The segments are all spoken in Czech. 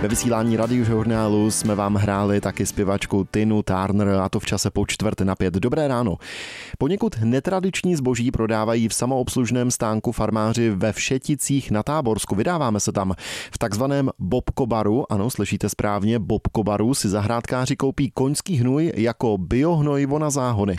Ve vysílání Radiožurnálu jsme vám hráli taky zpěvačku Tinu Turner, a to v čase po 4:45. Dobré ráno. Poněkud netradiční zboží prodávají v samoobslužném stánku farmáři ve Všeticích na Táborsku. Vydáváme se tam v takzvaném bobkobaru. Ano, slyšíte správně, bobkobaru si zahrádkáři koupí koňský hnůj jako biohnojivo na záhony.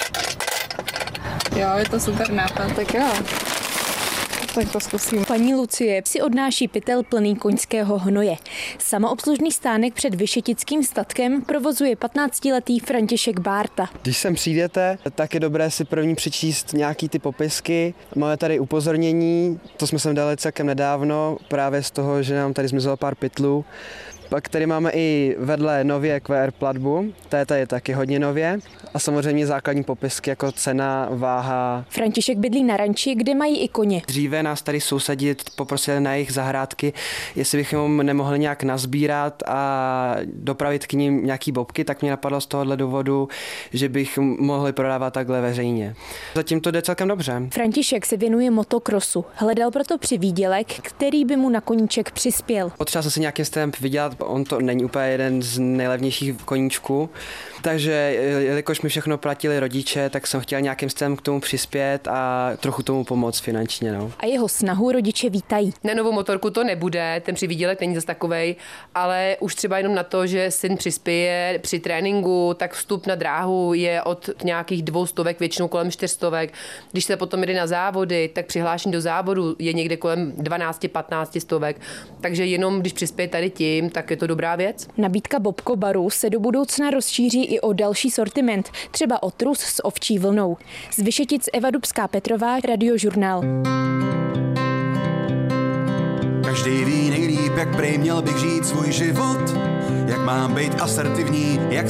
Jo, je to super nápad. Tak jo. Tak to zkusím. Paní Lucie si odnáší pytel plný koňského hnoje. Samoobslužný stánek před Vyšetickým statkem provozuje 15letý František Bárta. Když sem přijdete, tak je dobré si první přečíst nějaký ty popisky. Máme tady upozornění, to jsme sem dali celkem nedávno, právě z toho, že nám tady zmizelo pár pytlů. Pak tady máme i vedle nově QR platbu, ta je taky hodně nově. A samozřejmě základní popisky jako cena, váha. František bydlí na ranči, kde mají i koně. Dříve nás tady sousedí poprosili na jejich zahrádky, jestli bychom nemohli nějak nazbírat a dopravit k ním nějaký bobky, tak mě napadlo z tohohle důvodu, že bych mohli prodávat takhle veřejně. Zatím to jde celkem dobře. František se věnuje motokrosu. Hledal proto přivýdělek, který by mu na koníček přispěl. Potřeba jsem si nějakým stylem vydělat, on to není úplně jeden z nejlevnějších koníčků. Takže jelikož mi všechno platili rodiče, tak jsem chtěl nějakým stylem k tomu přispět a trochu tomu pomoct finančně. No. A jeho snahu rodiče vítají. Na novou motorku to nebude, ten přivýdělek není zase takovej, ale už třeba jenom na to, že syn přispěje při tréninku, tak vstup na dráhu je od nějakých 200, většinou kolem 400. Když se potom jde na závody, tak přihlášení do závodu je někde kolem 12-15 stovek. Takže jenom když přispěje tady tím, tak je to dobrá věc. Nabídka bobkobaru se do budoucna rozšíří i o další sortiment, třeba o trus s ovčí vlnou. Z Vyšetic Eva Dubská-Petrová, Radiožurnál. Každý ví nejlíp, jak prej měl bych žít svůj život, jak mám být asertivní, jak